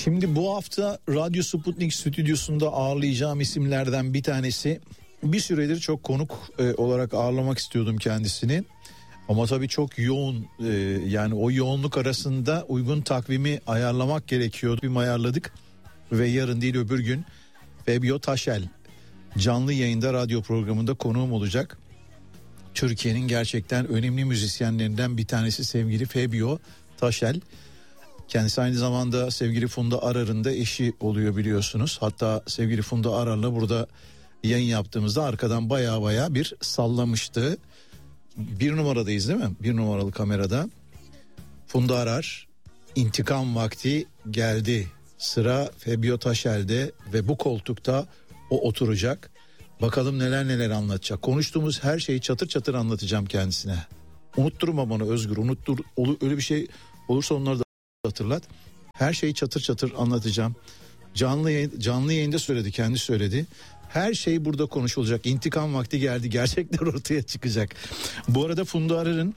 Şimdi bu hafta Radyo Sputnik stüdyosunda ağırlayacağım isimlerden bir tanesi. Bir süredir çok konuk olarak ağırlamak istiyordum kendisini. Ama tabii çok yoğun, yani o yoğunluk arasında uygun takvimi ayarlamak gerekiyordu. Bir ayarladık ve yarın değil öbür gün Fabio Taşel canlı yayında radyo programında konuğum olacak. Türkiye'nin gerçekten önemli müzisyenlerinden bir tanesi sevgili Fabio Taşel. Kendisi aynı zamanda sevgili Funda Arar'ın da eşi oluyor biliyorsunuz. Hatta sevgili Funda Arar'la burada yayın yaptığımızda arkadan baya bir sallamıştı. Bir numaradayız değil mi? Bir numaralı kamerada. Funda Arar, intikam vakti geldi. Sıra Fabio Taşel'de ve bu koltukta o oturacak. Bakalım neler anlatacak. Konuştuğumuz her şeyi çatır çatır anlatacağım kendisine. Unutturma bana Özgür. Öyle bir şey olursa onları da hatırlat. Her şeyi çatır çatır anlatacağım. Canlı yayında söyledi, kendi söyledi. Her şey burada konuşulacak. İntikam vakti geldi. Gerçekler ortaya çıkacak. Bu arada Funda Arar'ın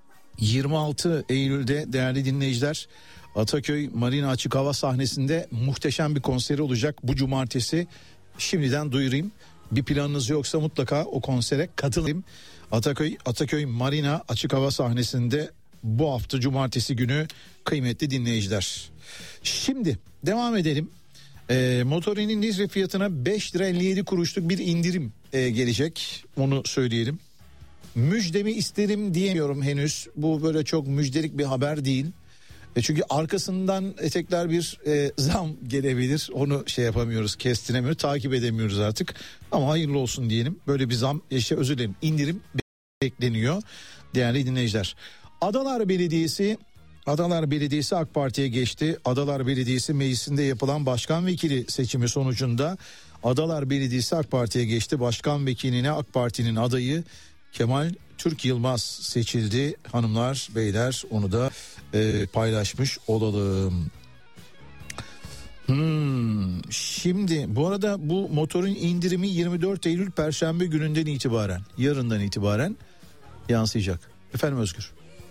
26 Eylül'de değerli dinleyiciler Ataköy Marina Açık Hava sahnesinde muhteşem bir konseri olacak bu cumartesi. Şimdiden duyurayım. Bir planınız yoksa mutlaka o konsere katılın. Ataköy Marina Açık Hava sahnesinde bu hafta cumartesi günü kıymetli dinleyiciler. Şimdi devam edelim. Motorinin litre fiyatına 5 lira 57 kuruşluk bir indirim gelecek, onu söyleyelim. Müjdemi isterim diyemiyorum henüz. Bu böyle çok müjdelik bir haber değil. Çünkü arkasından tekrar bir zam gelebilir. Onu yapamıyoruz, kestiremiyoruz, takip edemiyoruz artık. Ama hayırlı olsun diyelim. Böyle bir zam, özür dilerim, indirim bekleniyor değerli dinleyiciler. Adalar Belediyesi AK Parti'ye geçti. Adalar Belediyesi meclisinde yapılan başkan vekili seçimi sonucunda Adalar Belediyesi AK Parti'ye geçti. Başkan vekiline AK Parti'nin adayı Kemal Türk Yılmaz seçildi. Hanımlar, beyler, onu da paylaşmış olalım. Şimdi bu arada bu motorun indirimi 24 Eylül Perşembe gününden itibaren, yarından itibaren yansıyacak. Efendim Özgür.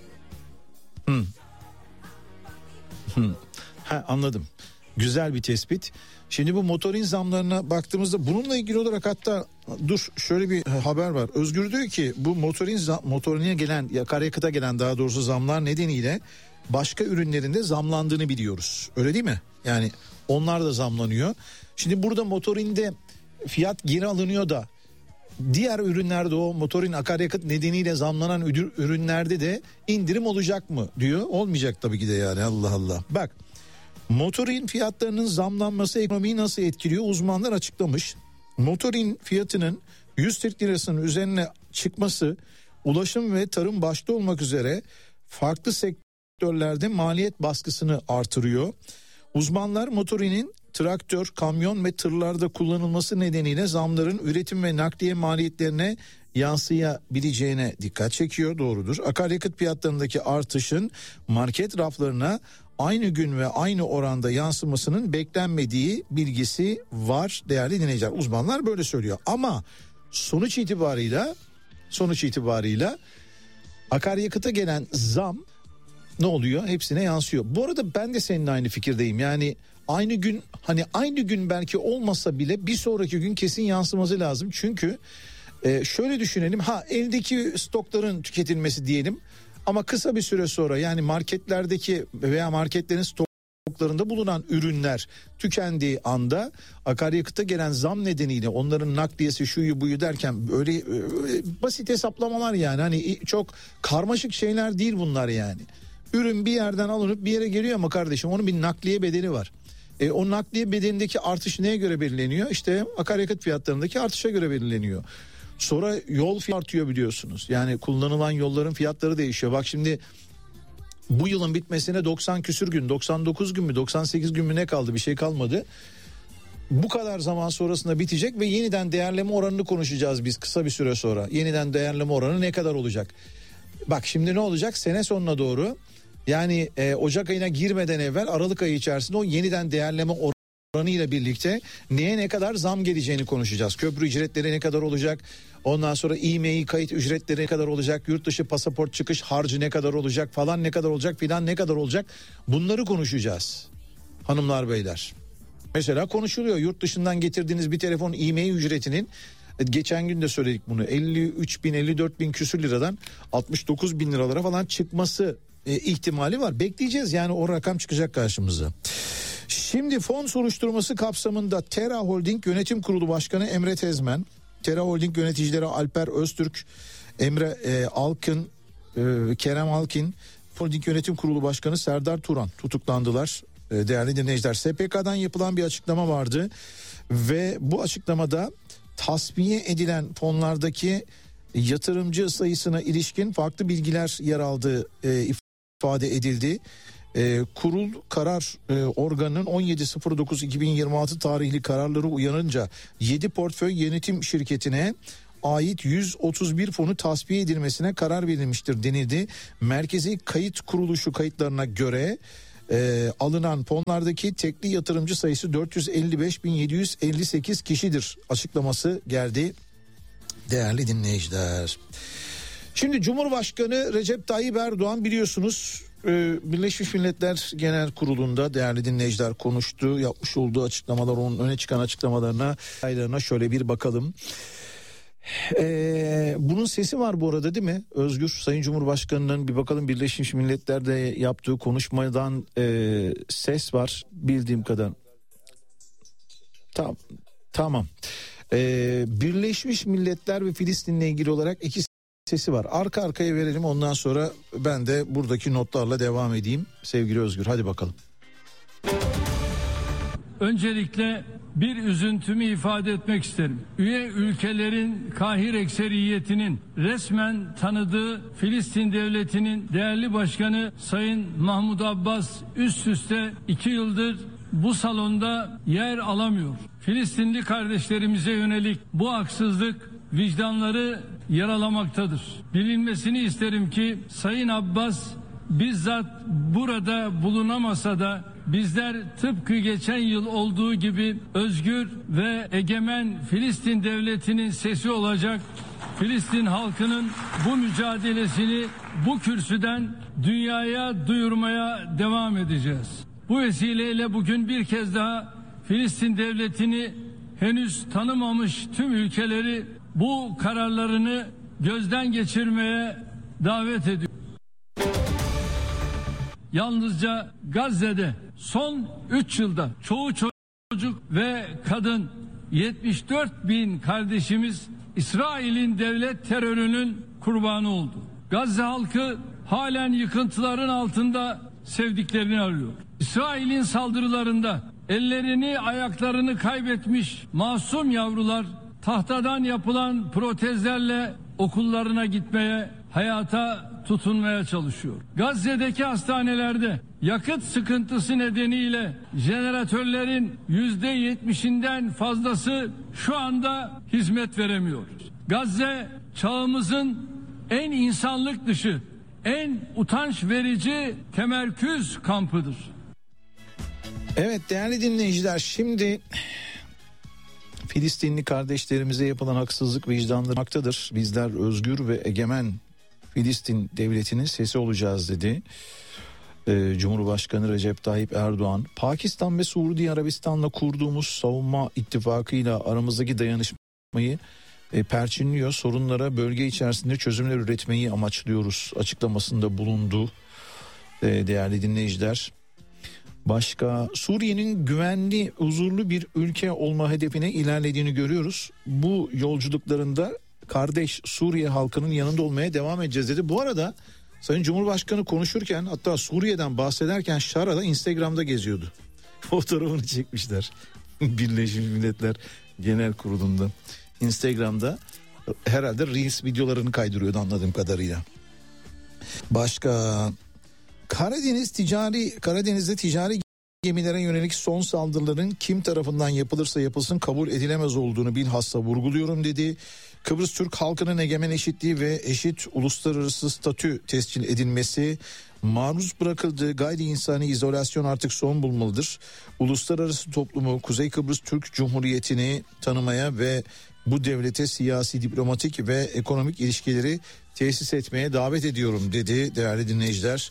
Anladım. Güzel bir tespit. Şimdi bu motorin zamlarına baktığımızda bununla ilgili olarak hatta şöyle bir haber var. Özgür diyor ki bu motorine gelen, akaryakıta gelen daha doğrusu zamlar nedeniyle başka ürünlerinde zamlandığını biliyoruz. Öyle değil mi? Yani onlar da zamlanıyor. Şimdi burada motorinde fiyat geri alınıyor da diğer ürünlerde, o motorin akaryakıt nedeniyle zamlanan ürünlerde de indirim olacak mı diyor. Olmayacak tabii ki de, yani Allah Allah. Bak, motorin fiyatlarının zamlanması ekonomiyi nasıl etkiliyor uzmanlar açıklamış. Motorin fiyatının 100 Türk lirasının üzerine çıkması ulaşım ve tarım başta olmak üzere farklı sektörlerde maliyet baskısını artırıyor. Uzmanlar motorinin traktör, kamyon ve tırlarda kullanılması nedeniyle zamların üretim ve nakliye maliyetlerine yansıyabileceğine dikkat çekiyor. Doğrudur. Akaryakıt fiyatlarındaki artışın market raflarına aynı gün ve aynı oranda yansımasının beklenmediği bilgisi var değerli dinleyiciler. Uzmanlar böyle söylüyor. Ama sonuç itibarıyla akaryakıta gelen zam ne oluyor? Hepsine yansıyor. Bu arada ben de seninle aynı fikirdeyim. Yani aynı gün belki olmasa bile bir sonraki gün kesin yansıması lazım. Çünkü şöyle düşünelim. Eldeki stokların tüketilmesi diyelim. Ama kısa bir süre sonra, yani marketlerdeki veya marketlerin stoklarında bulunan ürünler tükendiği anda akaryakıta gelen zam nedeniyle onların nakliyesi şuyu buyu derken böyle basit hesaplamalar, yani çok karmaşık şeyler değil bunlar yani. Ürün bir yerden alınıp bir yere geliyor ama kardeşim onun bir nakliye bedeli var. O nakliye bedelindeki artış neye göre belirleniyor? İşte akaryakıt fiyatlarındaki artışa göre belirleniyor. Sonra yol fiyatı artıyor biliyorsunuz. Yani kullanılan yolların fiyatları değişiyor. Bak şimdi bu yılın bitmesine 90 küsür gün, 99 gün mü, 98 gün mü ne kaldı? Bir şey kalmadı. Bu kadar zaman sonrasında bitecek ve yeniden değerleme oranını konuşacağız biz kısa bir süre sonra. Yeniden değerleme oranı ne kadar olacak? Bak şimdi ne olacak? Sene sonuna doğru, yani Ocak ayına girmeden evvel Aralık ayı içerisinde o yeniden değerleme oranıyla birlikte neye ne kadar zam geleceğini konuşacağız. Köprü ücretleri ne kadar olacak? Ondan sonra İMEI kayıt ücretleri ne kadar olacak? Yurt dışı pasaport çıkış harcı ne kadar olacak? Falan ne kadar olacak? Filan ne kadar olacak? Bunları konuşacağız. hanımlar beyler. Mesela konuşuluyor, yurt dışından getirdiğiniz bir telefon IMEI ücretinin, geçen gün de söyledik bunu, 53 bin 54 bin küsür liradan 69 bin liralara falan çıkması ihtimali var. Bekleyeceğiz, yani o rakam çıkacak karşımıza. Şimdi fon soruşturması kapsamında Tera Holding Yönetim Kurulu Başkanı Emre Tezmen, Tera Holding yöneticileri Alper Öztürk, Emre Alkın, Kerem Alkin, Holding Yönetim Kurulu Başkanı Serdar Turan tutuklandılar. Değerli dinleyiciler, SPK'dan yapılan bir açıklama vardı ve bu açıklamada tasfiye edilen fonlardaki yatırımcı sayısına ilişkin farklı bilgiler yer aldığı ifade edildi. Kurul karar organının 17.09.2026 tarihli kararları uyanınca 7 portföy yönetim şirketine ait 131 fonu tasfiye edilmesine karar verilmiştir denildi. Merkezi Kayıt Kuruluşu kayıtlarına göre alınan fonlardaki tekli yatırımcı sayısı 455.758 kişidir açıklaması geldi değerli dinleyiciler. Şimdi Cumhurbaşkanı Recep Tayyip Erdoğan biliyorsunuz Birleşmiş Milletler Genel Kurulu'nda değerli dinleyiciler konuştu. Yapmış olduğu açıklamalar, onun öne çıkan açıklamalarına şöyle bir bakalım. Bunun sesi var bu arada değil mi Özgür? Sayın Cumhurbaşkanı'nın bir bakalım, Birleşmiş Milletler'de yaptığı konuşmadan ses var bildiğim kadar. Tamam. Birleşmiş Milletler ve Filistin'le ilgili olarak iki sesi var. Arka arkaya verelim, ondan sonra ben de buradaki notlarla devam edeyim. Sevgili Özgür, hadi bakalım. Öncelikle bir üzüntümü ifade etmek isterim. Üye ülkelerin kahir ekseriyetinin resmen tanıdığı Filistin Devleti'nin değerli başkanı Sayın Mahmud Abbas üst üste 2 yıldır bu salonda yer alamıyor. Filistinli kardeşlerimize yönelik bu haksızlık vicdanları yaralamaktadır. Bilinmesini isterim ki Sayın Abbas bizzat burada bulunamasa da bizler tıpkı geçen yıl olduğu gibi özgür ve egemen Filistin devletinin sesi olacak, Filistin halkının bu mücadelesini bu kürsüden dünyaya duyurmaya devam edeceğiz. Bu vesileyle bugün bir kez daha Filistin devletini henüz tanımamış tüm ülkeleri bu kararlarını gözden geçirmeye davet ediyor. Yalnızca Gazze'de son 3 yılda çoğu çocuk ve kadın 74 bin kardeşimiz İsrail'in devlet terörünün kurbanı oldu. Gazze halkı halen yıkıntıların altında sevdiklerini arıyor. İsrail'in saldırılarında ellerini ayaklarını kaybetmiş masum yavrular tahtadan yapılan protezlerle okullarına gitmeye, hayata tutunmaya çalışıyor. Gazze'deki hastanelerde yakıt sıkıntısı nedeniyle jeneratörlerin %70'inden fazlası şu anda hizmet veremiyor. Gazze çağımızın en insanlık dışı, en utanç verici temerküz kampıdır. Evet değerli dinleyiciler, şimdi Filistinli kardeşlerimize yapılan haksızlık vicdanlanmaktadır. Bizler özgür ve egemen Filistin devletinin sesi olacağız dedi Cumhurbaşkanı Recep Tayyip Erdoğan. Pakistan ve Suudi Arabistan'la kurduğumuz savunma ittifakıyla aramızdaki dayanışmayı perçinliyor. Sorunlara bölge içerisinde çözümler üretmeyi amaçlıyoruz açıklamasında bulundu değerli dinleyiciler. Başka, Suriye'nin güvenli, huzurlu bir ülke olma hedefine ilerlediğini görüyoruz. Bu yolculuklarında kardeş Suriye halkının yanında olmaya devam edeceğiz dedi. Bu arada Sayın Cumhurbaşkanı konuşurken, hatta Suriye'den bahsederken Şara'da Instagram'da geziyordu. Fotoğrafını çekmişler. Birleşmiş Milletler Genel Kurulu'nda. Instagram'da herhalde Reels videolarını kaydırıyordu anladığım kadarıyla. Başka, Karadeniz'de ticari gemilere yönelik son saldırıların kim tarafından yapılırsa yapılsın kabul edilemez olduğunu bilhassa vurguluyorum dedi. Kıbrıs Türk halkının egemen eşitliği ve eşit uluslararası statü tescil edilmesi, maruz bırakıldığı gayri insani izolasyon artık son bulmalıdır. Uluslararası toplumu Kuzey Kıbrıs Türk Cumhuriyeti'ni tanımaya ve bu devlete siyasi, diplomatik ve ekonomik ilişkileri tesis etmeye davet ediyorum dedi değerli dinleyiciler.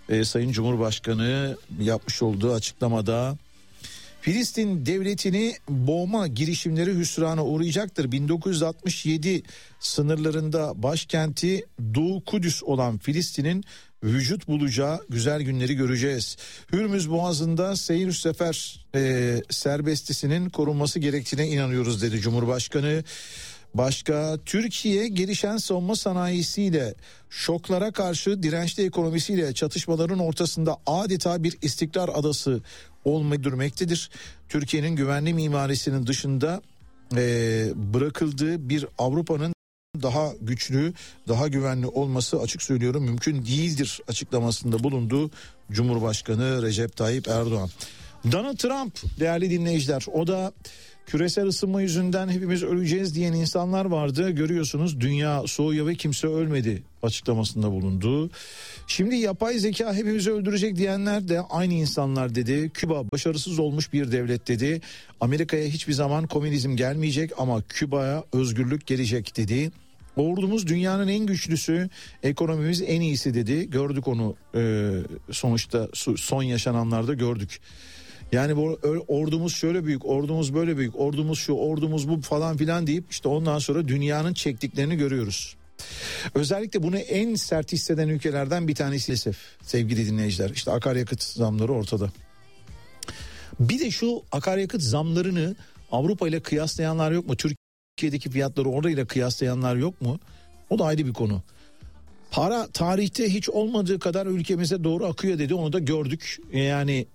Sayın Cumhurbaşkanı yapmış olduğu açıklamada Filistin devletini boğma girişimleri hüsrana uğrayacaktır. 1967 sınırlarında başkenti Doğu Kudüs olan Filistin'in vücut bulacağı güzel günleri göreceğiz. Hürmüz Boğazı'nda seyir sefer serbestisinin korunması gerektiğine inanıyoruz dedi Cumhurbaşkanı. Başka, Türkiye gelişen savunma sanayisiyle, şoklara karşı dirençli ekonomisiyle çatışmaların ortasında adeta bir istikrar adası olmayı durmektedir. Türkiye'nin güvenli mimarisinin dışında bırakıldığı bir Avrupa'nın daha güçlü, daha güvenli olması, açık söylüyorum, mümkün değildir açıklamasında bulundu Cumhurbaşkanı Recep Tayyip Erdoğan. Donald Trump, değerli dinleyiciler, o da küresel ısınma yüzünden hepimiz öleceğiz diyen insanlar vardı. Görüyorsunuz, dünya soğuyor ve kimse ölmedi açıklamasında bulundu. Şimdi yapay zeka hepimizi öldürecek diyenler de aynı insanlar dedi. Küba başarısız olmuş bir devlet dedi. Amerika'ya hiçbir zaman komünizm gelmeyecek ama Küba'ya özgürlük gelecek dedi. Ordumuz dünyanın en güçlüsü, ekonomimiz en iyisi dedi. Gördük onu, sonuçta son yaşananlarda gördük. Yani bu ordumuz şöyle büyük, ordumuz böyle büyük, ordumuz şu, ordumuz bu falan filan deyip işte ondan sonra dünyanın çektiklerini görüyoruz. Özellikle bunu en sert hisseden ülkelerden bir tanesi maalesef, sevgili dinleyiciler. İşte akaryakıt zamları ortada. Bir de şu akaryakıt zamlarını Avrupa ile kıyaslayanlar yok mu? Türkiye'deki fiyatları orayla kıyaslayanlar yok mu? O da ayrı bir konu. Para tarihte hiç olmadığı kadar ülkemize doğru akıyor dedi, onu da gördük. Yani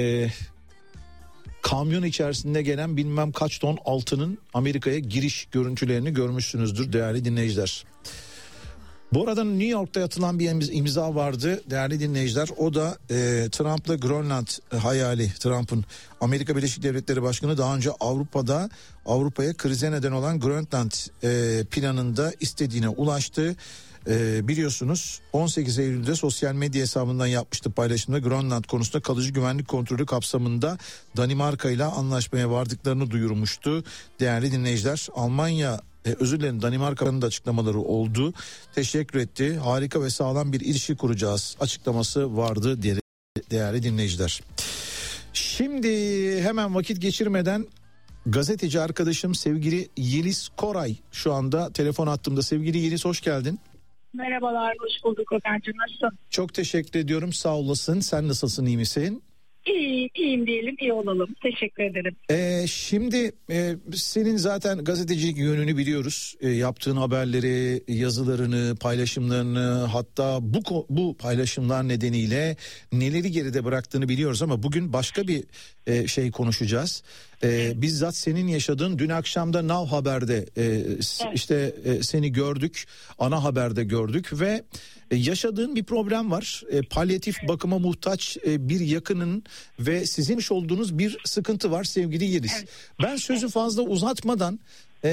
kamyon içerisinde gelen bilmem kaç ton altının Amerika'ya giriş görüntülerini görmüşsünüzdür değerli dinleyiciler. Bu arada New York'ta atılan bir imza vardı değerli dinleyiciler. O da Trump'la Grönland hayali. Trump'ın, Amerika Birleşik Devletleri Başkanı daha önce Avrupa'ya krize neden olan Grönland planında istediğine ulaştı. Biliyorsunuz 18 Eylül'de sosyal medya hesabından yapmıştı paylaşımda, Grönland konusunda kalıcı güvenlik kontrolü kapsamında Danimarka ile anlaşmaya vardıklarını duyurmuştu. Değerli dinleyiciler, Danimarka'nın da açıklamaları oldu. Teşekkür etti. Harika ve sağlam bir ilişki kuracağız açıklaması vardı değerli dinleyiciler. Şimdi hemen vakit geçirmeden gazeteci arkadaşım sevgili Yeliz Koray şu anda telefon hattımda. Sevgili Yeliz, hoş geldin. Merhabalar, hoş bulduk Okan'cığım, nasılsın? Çok teşekkür ediyorum, sağ olasın. Sen nasılsın, iyi misin? İyiyim diyelim, iyi olalım. Teşekkür ederim. Şimdi senin zaten gazetecilik yönünü biliyoruz. Yaptığın haberleri, yazılarını, paylaşımlarını, hatta bu paylaşımlar nedeniyle neleri geride bıraktığını biliyoruz ama bugün başka bir şey konuşacağız. Bizzat senin yaşadığın, dün akşamda Now Haber'de işte seni gördük, ana haberde gördük ve yaşadığın bir problem var. Palyatif bakıma muhtaç bir yakının ve sizin olduğunuz bir sıkıntı var sevgili Yeliz. Evet. Ben sözü fazla uzatmadan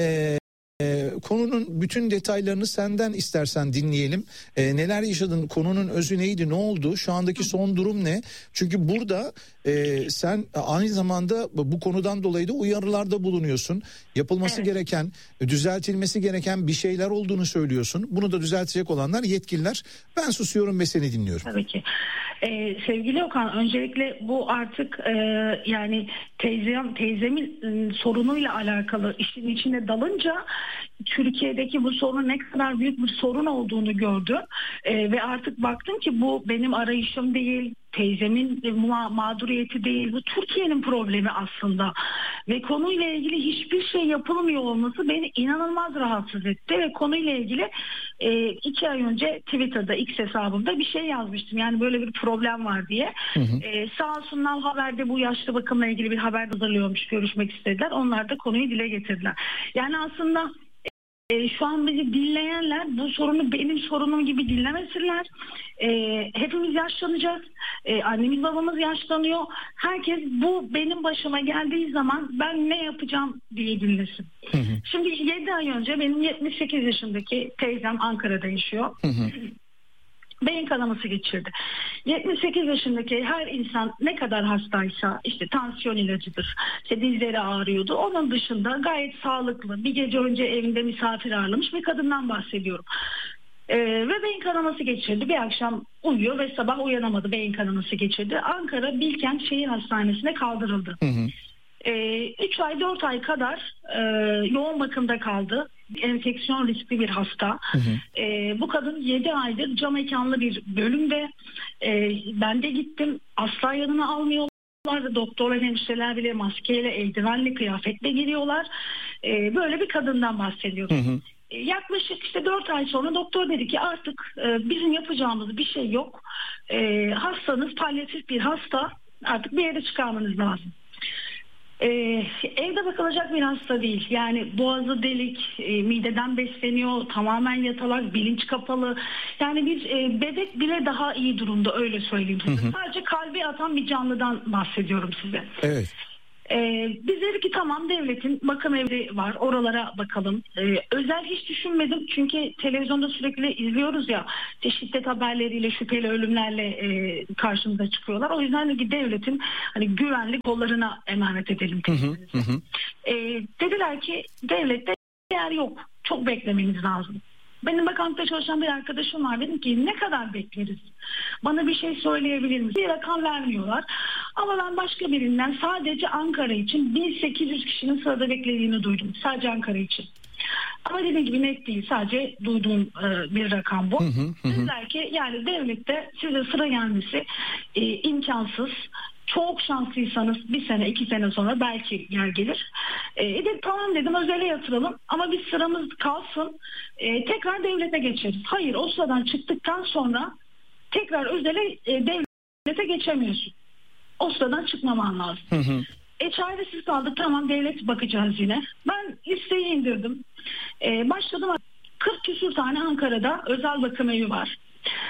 konunun bütün detaylarını senden istersen dinleyelim. Neler yaşadın, konunun özü neydi, ne oldu, şu andaki son durum ne? Çünkü burada sen aynı zamanda bu konudan dolayı da uyarılarda bulunuyorsun. Yapılması gereken, düzeltilmesi gereken bir şeyler olduğunu söylüyorsun. Bunu da düzeltecek olanlar yetkililer. Ben susuyorum ve seni dinliyorum. Tabii ki. Sevgili Okan, öncelikle bu artık yani teyzemin sorunuyla alakalı işin içine dalınca Türkiye'deki bu sorunun ne kadar büyük bir sorun olduğunu gördüm ve artık baktım ki bu benim arayışım değil, teyzemin mağduriyeti değil, bu Türkiye'nin problemi aslında ve konuyla ilgili hiçbir şey yapılmıyor olması beni inanılmaz rahatsız etti ve konuyla ilgili 2 ay önce Twitter'da, X hesabımda bir şey yazmıştım, yani böyle bir problem var diye. Sağ olsunlar Haber'de bu yaşlı bakımla ilgili bir haber hazırlıyormuş, görüşmek istediler, onlar da konuyu dile getirdiler. Yani aslında şu an bizi dinleyenler bu sorunu benim sorunum gibi dinlemesinler. Hepimiz yaşlanacağız. Annemiz babamız yaşlanıyor. Herkes bu benim başıma geldiği zaman ben ne yapacağım diye dinlesin. Şimdi 7 ay önce benim 78 yaşındaki teyzem Ankara'da yaşıyor. Beyin kanaması geçirdi. 78 yaşındaki her insan ne kadar hastaysa, işte tansiyon ilacıdır, işte dizleri ağrıyordu. Onun dışında gayet sağlıklı, bir gece önce evinde misafir ağırlamış bir kadından bahsediyorum. Ve beyin kanaması geçirdi. Bir akşam uyuyor ve sabah uyanamadı, beyin kanaması geçirdi. Ankara Bilkent Şehir Hastanesi'ne kaldırıldı. 3 ay 4 ay kadar yoğun bakımda kaldı. Enfeksiyon riskli bir hasta. Bu kadın 7 aydır cam mekanlı bir bölümde. Ben de gittim. Asla yanına almıyorlar. Doktorlar, hemşireler bile maskeyle, eldivenli, kıyafetle giriyorlar. Böyle bir kadından bahsediyoruz. Yaklaşık işte 4 ay sonra doktor dedi ki artık bizim yapacağımız bir şey yok. Hastanız palyatif bir hasta. Artık bir yere çıkarmanız lazım. Evde bakılacak bir hasta değil. Yani boğazı delik, mideden besleniyor, tamamen yatalak, bilinç kapalı. Yani bir bebek bile daha iyi durumda, öyle söyleyeyim size. Sadece kalbi atan bir canlıdan bahsediyorum size. Evet. Biz dedik ki tamam, devletin bakım evi var, oralara bakalım. Özel hiç düşünmedim çünkü televizyonda sürekli izliyoruz ya, şiddet haberleriyle, şüpheli ölümlerle karşımıza çıkıyorlar. O yüzden de devletin hani güvenlik kollarına emanet edelim. Dediler ki devlette yer yok, çok beklemeniz lazım. Benim bakanlıkta çalışan bir arkadaşım var. Dedim ki ne kadar bekleriz? Bana bir şey söyleyebilir misin? Bir rakam vermiyorlar. Ama ben başka birinden sadece Ankara için 1800 kişinin sırada beklediğini duydum. Sadece Ankara için. Ama dediğim gibi net değil. Sadece duyduğum bir rakam bu. Dediler ki yani devlette size sıra gelmesi imkansız. Çok şanslıysanız 1 sene 2 sene sonra belki yer gelir. Dedim tamam, dedim özele yatıralım ama biz sıramız kalsın, tekrar devlete geçeriz. Hayır, o sıradan çıktıktan sonra tekrar özele devlete geçemiyorsun. O sıradan çıkmaman lazım. Çaresiz kaldık, tamam devlet bakacağız yine. Ben listeyi indirdim. Başladım, 40 küsur tane Ankara'da özel bakım evi var.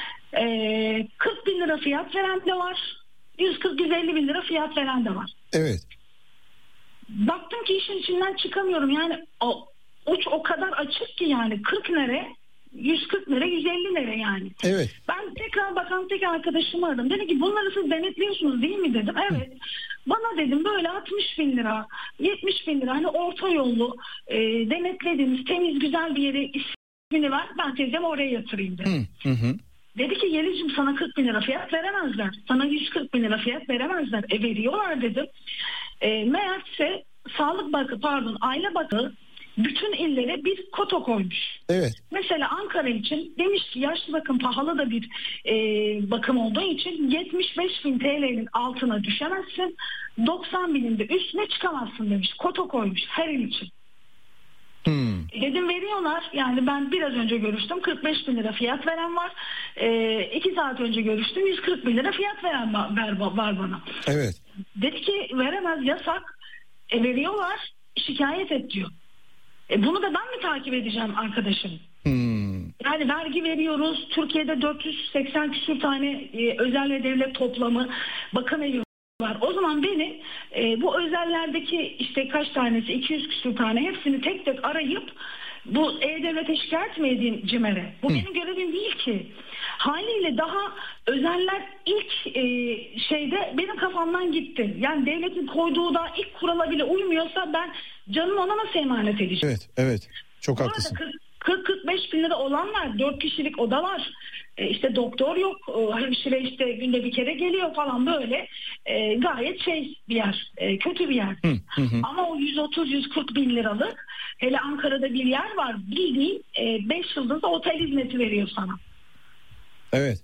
40 bin lira fiyat veren de var. 140-150 bin lira fiyat veren de var. Evet. Baktım ki işin içinden çıkamıyorum. Yani uç o kadar açık ki, yani 40 nere, 140 nere, 150 nere yani. Evet. Ben tekrar bakanlıktaki arkadaşımı aradım. Dedi ki bunları siz denetliyorsunuz değil mi dedim. Evet. Bana dedim böyle 60 bin lira, 70 bin lira hani orta yollu denetlediğiniz temiz güzel bir yere ismini ver. Ben teyzemi oraya yatırayım dedim. Dedi ki Yeliz'cim sana 40 bin lira fiyat veremezler. Sana 140 bin lira fiyat veremezler. Veriyorlar dedim. Meğerse Aile Bakanı bütün illere bir kota koymuş. Evet. Mesela Ankara için demiş ki yaşlı bakım pahalı da bir bakım olduğu için 75 bin TL'nin altına düşemezsin. 90 binin de üstüne çıkamazsın demiş. Kota koymuş her il için. Dedim veriyorlar. Yani ben biraz önce görüştüm. 45 bin lira fiyat veren var. 2 saat önce görüştüm. 140 bin lira fiyat veren var bana. Evet. Dedi ki veremez, yasak. Veriyorlar. Şikayet et diyor. Bunu da ben mi takip edeceğim arkadaşım? Yani vergi veriyoruz. Türkiye'de 480 küsur tane özel ve devlet toplamı bakım evi var. O zaman beni bu özellerdeki işte kaç tanesi, 200 küsur tane, hepsini tek tek arayıp bu E-Devlet'e şikayet mi edeyim CİMER'e? Bu benim görevim değil ki. Haliyle daha özeller ilk şeyde benim kafamdan gitti. Yani devletin koyduğu da ilk kurala bile uymuyorsa ben canımı ona nasıl emanet edeceğim? Evet, evet. Çok haklısın. 40-45 bin lira olan var. 4 kişilik oda var. İşte doktor yok. Hemşire işte günde bir kere geliyor falan böyle. Gayet bir yer. Kötü bir yer. Ama o 130-140 bin liralık, hele Ankara'da bir yer var. Bildiğin 5 yıldızlı otel hizmeti veriyor sana. Evet.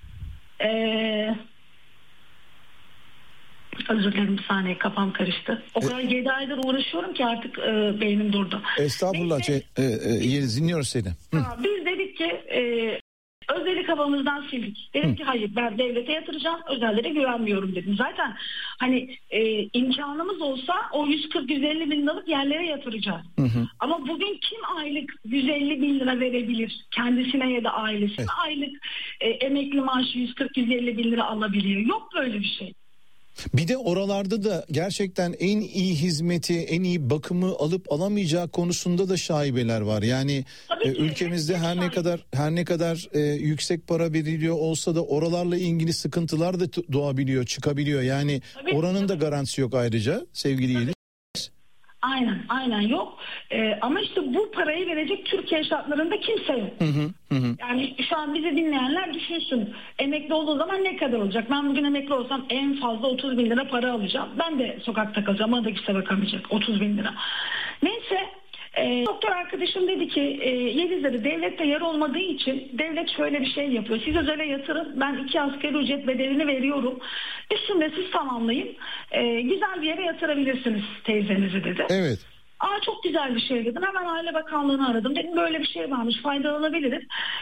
Özür dilerim, bir saniye, kafam karıştı. O kadar 7 aydır uğraşıyorum ki artık beynim durdu. Estağfurullah, dinliyoruz seni. Biz dedik ki özeli kafamızdan sildik. Dedim ki hayır, ben devlete yatıracağım, özellere güvenmiyorum dedim. Zaten hani imkanımız olsa o 140-150 bin liralık yerlere yatıracağız. Ama bugün kim aylık 150 bin lira verebilir kendisine ya da ailesine? Evet. Aylık emekli maaşı 140-150 bin lira alabiliyor. Yok böyle bir şey. Bir de oralarda da gerçekten en iyi hizmeti, en iyi bakımı alıp alamayacağı konusunda da şaibeler var. Yani ülkemizde her ne kadar yüksek para veriliyor olsa da oralarla ilgili sıkıntılar da doğabiliyor, çıkabiliyor. Yani oranın da garantisi yok ayrıca sevgili Yeliz. Aynen yok. Ama işte bu parayı verecek Türkiye şartlarında kimse yok. Yani şu an bizi dinleyenler düşünsün. Emekli olduğu zaman ne kadar olacak? Ben bugün emekli olsam en fazla 30 bin lira para alacağım. Ben de sokakta kalacağım. Bana da kimse bakamayacak. 30 bin lira. Neyse. Doktor arkadaşım dedi ki Yelizleri devlette yer olmadığı için devlet şöyle bir şey yapıyor. Siz özele yatırın, ben 2 asgari ücret bedelini veriyorum. Üstünde siz tamamlayın. Güzel bir yere yatırabilirsiniz teyzenizi dedi. Evet. Çok güzel bir şey dedim. Hemen Aile Bakanlığı'nı aradım. Dedim böyle bir şey varmış, faydalanabilirim.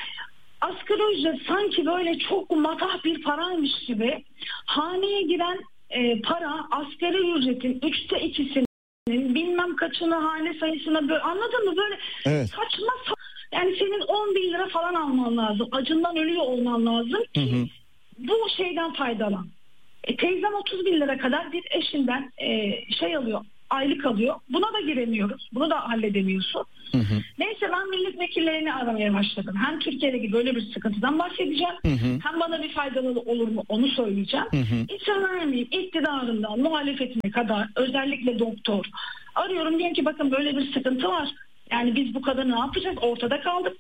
Asgari ücret sanki böyle çok matah bir paraymış gibi haneye giren para asgari ücretin 3'te 2'sini bilmem kaçını hane sayısına böyle, anladın mı? Böyle evet. saçma yani senin 10 bin lira falan alman lazım. Acından ölüyor olman lazım ki bu şeyden faydalan. Teyzem 30 bin lira kadar bir eşinden alıyor. Aylık alıyor. Buna da giremiyoruz. Bunu da halledemiyorsun. Neyse ben milletvekillerini aramaya başladım. Hem Türkiye'deki böyle bir sıkıntıdan bahsedeceğim. Hem bana bir faydalı olur mu onu söyleyeceğim. Hiç önemliyim. İktidarından muhalefetine kadar özellikle doktor. Arıyorum diyorum ki bakın böyle bir sıkıntı var. Yani biz bu kadar ne yapacağız? Ortada kaldık.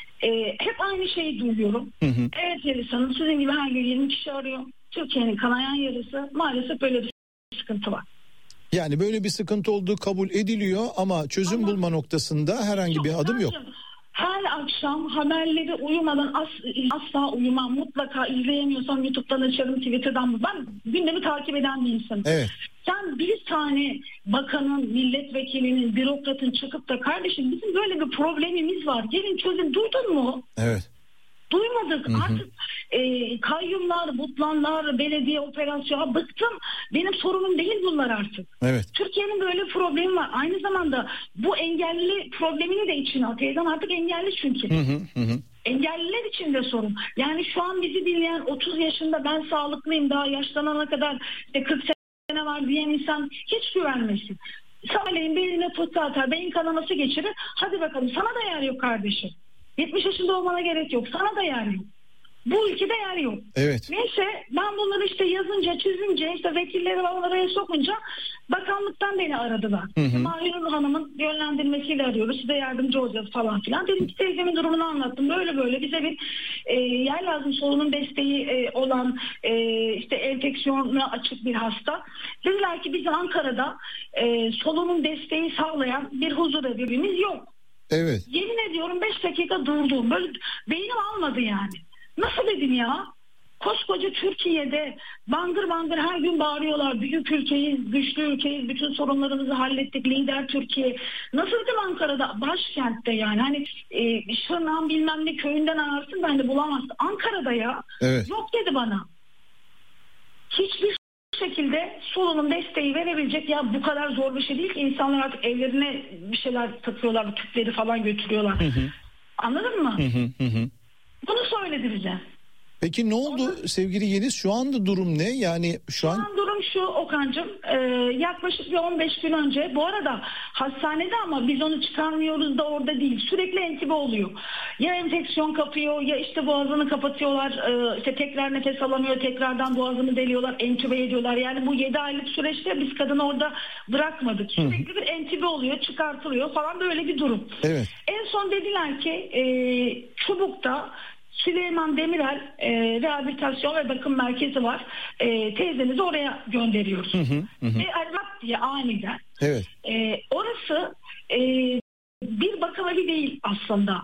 Hep aynı şeyi duyuyorum. Evet Yeliz Hanım, sizin gibi her gün 20 kişi arıyor. Türkiye'nin kanayan yarısı, maalesef böyle bir sıkıntı var. Yani böyle bir sıkıntı olduğu kabul ediliyor ama çözüm bulma noktasında herhangi bir adım yok. Her akşam haberleri uyumadan asla uyumam. Mutlaka izleyemiyorsam YouTube'dan açarım, Twitter'dan. Ben gündemi takip eden bir insanım. Evet. Sen bir tane bakanın, milletvekilinin, bürokratın çıkıp da kardeşim bizim böyle bir problemimiz var, gelin çözün, duydun mu? Evet. Duymadık. Artık kayyumlar, butlanlar, belediye operasyonu, bıktım. Benim sorunum değil bunlar artık. Evet. Türkiye'nin böyle problemi var. Aynı zamanda bu engelli problemini de içine at. Teyzem artık engelli çünkü. Engelliler için de sorun. Yani şu an bizi dinleyen 30 yaşında ben sağlıklıyım daha yaşlanana kadar 40 sene var diyen insan hiç güvenmesin. Sabahleyin beynine fıtığı atar, beyin kanaması geçirir. Hadi bakalım, sana da yer yok kardeşim. 70 yaşında olmana gerek yok. Sana da yer yok. Bu ülkede yer yok. Evet. Neyse ben bunları işte yazınca, çizince, işte vekilleri araya sokunca bakanlıktan beni aradılar. Mahir Hanım'ın yönlendirmesiyle arıyoruz. Size yardımcı olacağız falan filan. Dedim ki teyzemin durumunu anlattım. Böyle bize bir yer lazım. Solunum desteği olan işte enfeksiyona açık bir hasta. Dediler ki biz Ankara'da solunum desteği sağlayan bir huzurevimiz yok. Evet. Yemin ediyorum 5 dakika durdum. Böyle beynim almadı yani. Nasıl dedim ya? Koskoca Türkiye'de bangır bangır her gün bağırıyorlar. Büyük ülkeyiz, güçlü ülkeyiz, bütün sorunlarımızı hallettik, lider Türkiye. Nasıl dedim Ankara'da, başkentte yani. Hani Şırnak'ın bilmem ne köyünden ararsın ben de bulamazsın. Ankara'da ya. Evet. Yok dedi bana. Hiçbir şekilde solunum desteği verebilecek, ya bu kadar zor bir şey değil ki, insanlar artık evlerine bir şeyler takıyorlar, tüpleri falan götürüyorlar. Anladın mı? Bunu söyledi bize. Peki ne oldu sevgili Yeliz? Şu anda durum ne? Yani şu an durum şu Okan'cığım, yaklaşık bir 15 gün önce, bu arada hastanede ama biz onu çıkarmıyoruz da orada değil, sürekli entübe oluyor. Ya enfeksiyon kapıyor ya işte boğazını kapatıyorlar, işte tekrar nefes alamıyor, tekrardan boğazını deliyorlar, entübe ediyorlar. Yani bu 7 aylık süreçte biz kadını orada bırakmadık. Sürekli bir entübe oluyor, çıkartılıyor falan, böyle bir durum. Evet. En son dediler ki Çubuk'ta Süleyman Demirel rehabilitasyon ve bakım merkezi var. Teyzenizi oraya gönderiyoruz. Ve Ermak diye aniden. Evet. Orası bir bakım evi değil aslında.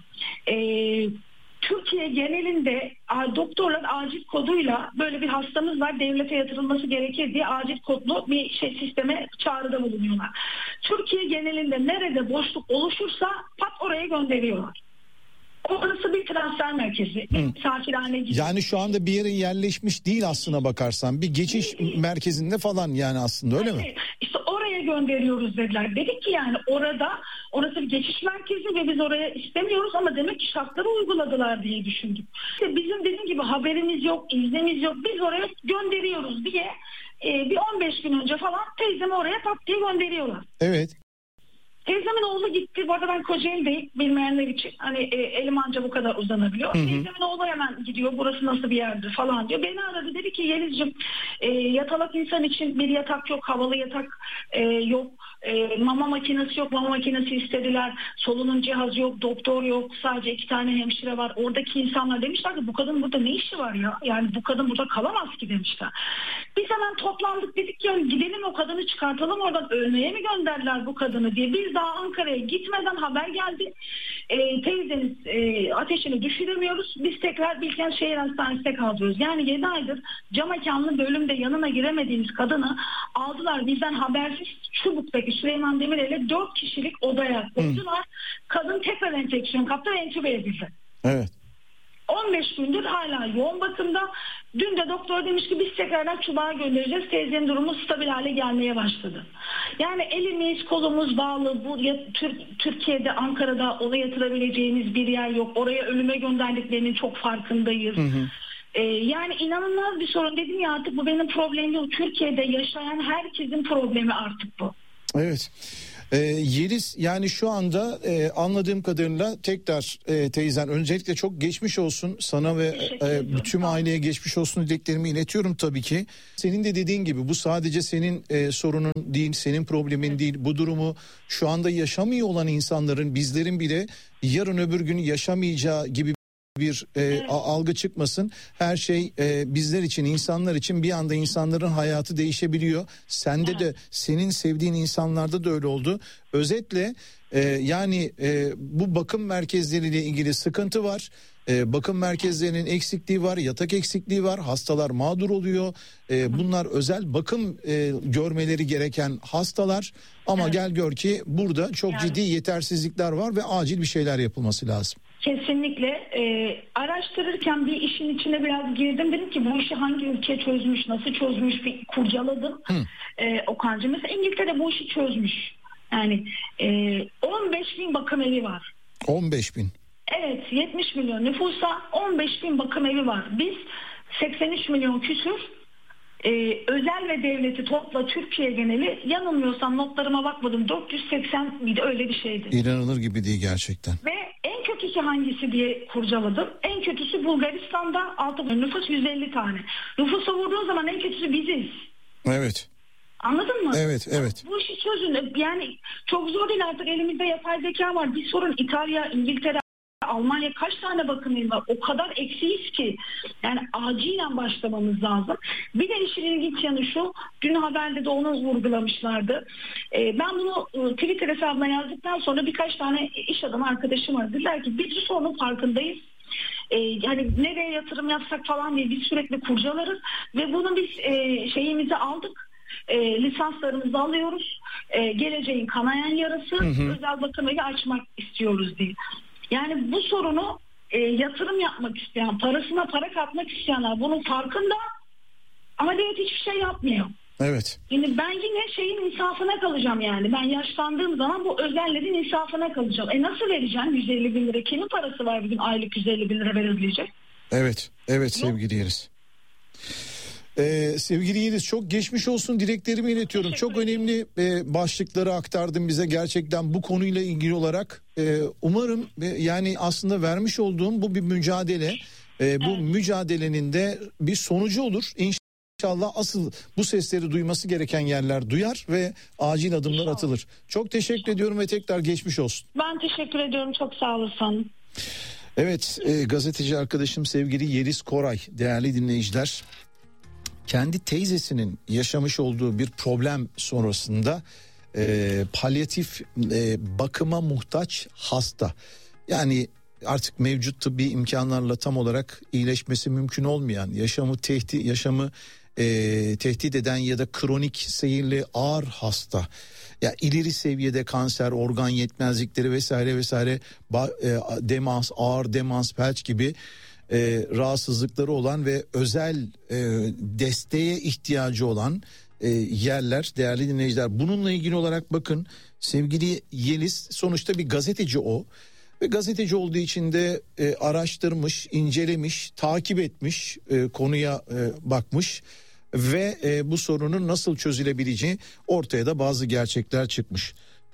Türkiye genelinde doktorlar acil koduyla böyle bir hastamız var, devlete yatırılması gerekir diye acil kodlu bir sisteme çağrıda bulunuyorlar. Türkiye genelinde nerede boşluk oluşursa pat oraya gönderiyorlar. Orası bir transfer merkezi, bir misafirhane gibi. Yani şu anda bir yere yerleşmiş değil aslına bakarsan. Bir geçiş merkezinde falan yani aslında, öyle mi? İşte oraya gönderiyoruz dediler. Dedik ki yani orası bir geçiş merkezi ve biz oraya istemiyoruz ama demek ki şartları uyguladılar diye düşündük. İşte bizim dediğim gibi haberimiz yok, iznimiz yok. Biz oraya gönderiyoruz diye bir 15 gün önce falan teyzemi oraya pat diye gönderiyorlar. Evet. Teyzemin oğlu gitti. Bu arada ben Kocaeli'deyim, bilmeyenler için. Hani elim anca bu kadar uzanabiliyor. Teyzemin oğlu hemen gidiyor. Burası nasıl bir yerdir falan diyor. Beni aradı, dedi ki Yeliz'cim yatalak insan için bir yatak yok. Havalı yatak yok. Mama makinesi yok. Mama makinesi istediler. Solunum cihazı yok. Doktor yok. Sadece 2 tane hemşire var. Oradaki insanlar demişler ki bu kadın burada ne işi var ya? Yani bu kadın burada kalamaz ki demişler. Biz hemen toplandık, dedik ya gidelim o kadını çıkartalım oradan, ölmeye mi gönderdiler bu kadını diye. Biz daha Ankara'ya gitmeden haber geldi. Teyzeniz ateşini düşüremiyoruz. Biz tekrar Bilkent Şehir Hastanesi'ne kaldırıyoruz. Yani 7 aydır cam mekanlı bölümde yanına giremediğimiz kadını aldılar bizden habersiz Çubuk'taki Süleyman Demirel'e 4 kişilik odaya koydular. Kadın tekrar enfeksiyon kaptı ve entübe edildi. Evet. 15 gündür hala yoğun bakımda. Dün de doktor demiş ki biz tekrardan Çubuk'a göndereceğiz. Teyzenin durumu stabil hale gelmeye başladı. Yani elimiz kolumuz bağlı. Bu Türkiye'de, Ankara'da ona yatırabileceğimiz bir yer yok. Oraya ölüme gönderdiklerinin çok farkındayız. Yani inanılmaz bir sorun. Dedim ya, artık bu benim problemim yok. Türkiye'de yaşayan herkesin problemi artık bu. Evet. Yeliz, yani şu anda anladığım kadarıyla tekrar teyzen, öncelikle çok geçmiş olsun sana ve bütün aileye geçmiş olsun dileklerimi iletiyorum tabii ki. Senin de dediğin gibi bu sadece senin sorunun değil, senin problemin değil. Bu durumu şu anda yaşamıyor olan insanların, bizlerin bile yarın öbür gün yaşamayacağı gibi bir algı çıkmasın. Her şey bizler için, insanlar için, bir anda insanların hayatı değişebiliyor. Sende de, senin sevdiğin insanlarda da öyle oldu. Özetle yani bu bakım merkezleriyle ilgili sıkıntı var. Bakım merkezlerinin eksikliği var, yatak eksikliği var, hastalar mağdur oluyor. Bunlar özel bakım görmeleri gereken hastalar. Ama gel gör ki burada çok ciddi yetersizlikler var ve acil bir şeyler yapılması lazım. Kesinlikle. Araştırırken bir işin içine biraz girdim. Dedim ki bu işi hangi ülke çözmüş, nasıl çözmüş, bir kurcaladım. Okan'cığım mesela İngiltere bu işi çözmüş. Yani 15.000 bakım evi var. 15.000. Evet, 70 milyon nüfusa 15.000 bakım evi var. Biz 83 milyon küsür özel ve devleti topla Türkiye geneli, yanılmıyorsam notlarıma bakmadım, 480 miydi, öyle bir şeydi. İnanılır gibi değil gerçekten. Ve en kötüsü hangisi diye kurcaladım. En kötüsü Bulgaristan'da 6 milyon nüfus, 150 tane. Nüfusa vurduğu zaman en kötüsü biziz. Evet. Anladın mı? Evet, evet. Bu işi çözün. Yani çok zor değil, artık elimizde yapay zeka var. Bir sorun İtalya, İngiltere, Almanya kaç tane bakım evi var? O kadar eksiyiz ki. Yani acilen başlamamız lazım. Bir de işin ilginç yanı şu. Dün haberde de onu vurgulamışlardı. Ben bunu Twitter hesabına yazdıktan sonra birkaç tane iş adamı arkadaşım var. Dediler ki biz bu sorunun farkındayız. Hani nereye yatırım yapsak falan diye biz sürekli kurcalarız. Ve bunu biz şeyimizi aldık. Lisanslarımızı alıyoruz. Geleceğin kanayan yarası, özel bakım evi açmak istiyoruz diye. Yani bu sorunu yatırım yapmak isteyen, parasına para katmak isteyenler bunun farkında ama devlet hiçbir şey yapmıyor. Evet. Şimdi ben yine şeyin insafına kalacağım yani. Ben yaşlandığım zaman bu özellerin insafına kalacağım. Nasıl vereceğim 150 bin lira? Kimin parası var bugün aylık 150 bin lira verebilecek? Evet, evet sevgili Yeliz. Sevgili Yeliz, çok geçmiş olsun dileklerimi iletiyorum. Çok önemli başlıkları aktardın bize gerçekten bu konuyla ilgili olarak. Umarım yani aslında vermiş olduğum bu bir mücadele. Bu mücadelenin de bir sonucu olur. İnşallah asıl bu sesleri duyması gereken yerler duyar ve acil adımlar atılır. Çok teşekkür ediyorum ve tekrar geçmiş olsun. Ben teşekkür ediyorum. Çok sağ olasın. Evet, gazeteci arkadaşım sevgili Yeliz Koray, değerli dinleyiciler. Kendi teyzesinin yaşamış olduğu bir problem sonrasında palyatif bakıma muhtaç hasta. Yani artık mevcut tıbbi imkanlarla tam olarak iyileşmesi mümkün olmayan, yaşamı tehdit eden ya da kronik seyirli ağır hasta. Ya ileri seviyede kanser, organ yetmezlikleri vesaire vesaire, demans, ağır demans, felç gibi rahatsızlıkları olan ve özel desteğe ihtiyacı olan yerler, değerli dinleyiciler. Bununla ilgili olarak bakın, sevgili Yeliz sonuçta bir gazeteci o ve gazeteci olduğu için de araştırmış, incelemiş, takip etmiş, konuya bakmış ve bu sorunun nasıl çözülebileceği ortaya da bazı gerçekler çıkmış.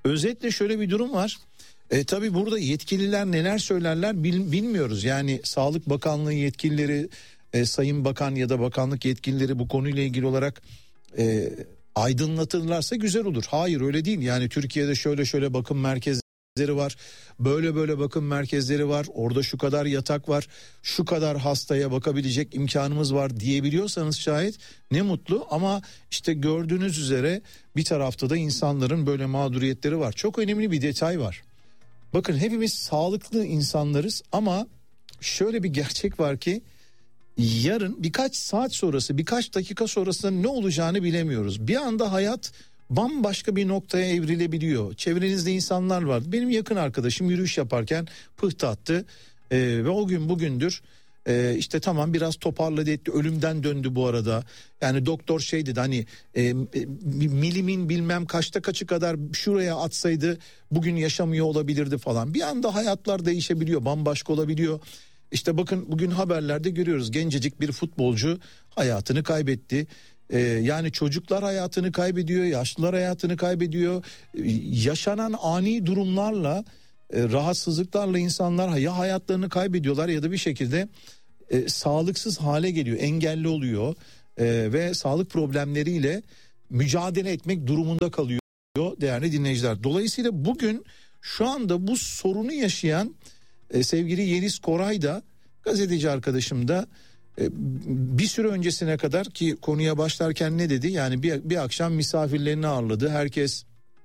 Özetle şöyle bir durum var. Tabii burada yetkililer neler söylerler bilmiyoruz. Yani Sağlık Bakanlığı yetkilileri, Sayın Bakan ya da bakanlık yetkilileri bu konuyla ilgili olarak aydınlatırlarsa güzel olur. Hayır, öyle değil. Yani Türkiye'de şöyle bakım merkezleri var. Böyle bakım merkezleri var. Orada şu kadar yatak var. Şu kadar hastaya bakabilecek imkanımız var diyebiliyorsanız şayet ne mutlu. Ama işte gördüğünüz üzere bir tarafta da insanların böyle mağduriyetleri var. Çok önemli bir detay var. Bakın, hepimiz sağlıklı insanlarız ama şöyle bir gerçek var ki yarın birkaç saat sonrası, birkaç dakika sonrasında ne olacağını bilemiyoruz. Bir anda hayat bambaşka bir noktaya evrilebiliyor. Çevrenizde insanlar var. Benim yakın arkadaşım yürüyüş yaparken pıhtı attı ve o gün bugündür işte tamam biraz toparladı etti, ölümden döndü bu arada. Yani doktor şey dedi, hani milimin bilmem kaçta kaçı kadar şuraya atsaydı bugün yaşamıyor olabilirdi falan. Bir anda hayatlar değişebiliyor, bambaşka olabiliyor. İşte bakın bugün haberlerde görüyoruz, gencecik bir futbolcu hayatını kaybetti. Yani çocuklar hayatını kaybediyor, yaşlılar hayatını kaybediyor. Yaşanan ani durumlarla, rahatsızlıklarla insanlar ya hayatlarını kaybediyorlar ya da bir şekilde sağlıksız hale geliyor, engelli oluyor ve sağlık problemleriyle mücadele etmek durumunda kalıyor değerli dinleyiciler. Dolayısıyla bugün şu anda bu sorunu yaşayan sevgili Yeliz Koray da, gazeteci arkadaşım da bir süre öncesine kadar, ki konuya başlarken ne dedi? Yani bir akşam misafirlerini ağırladı. Herkes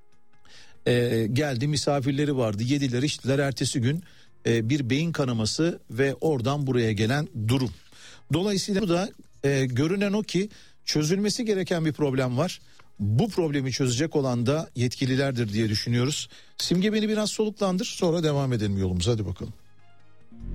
geldi, misafirleri vardı, yediler içtiler. Ertesi gün bir beyin kanaması ve oradan buraya gelen durum. Dolayısıyla bu da görünen o ki çözülmesi gereken bir problem var. Bu problemi çözecek olan da yetkililerdir diye düşünüyoruz. Simge, beni biraz soluklandır, sonra devam edelim yolumuza, hadi bakalım.